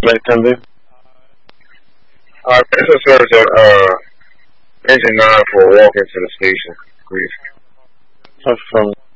Flight 10B? This is service at engine 9 for a walk into the station, please. From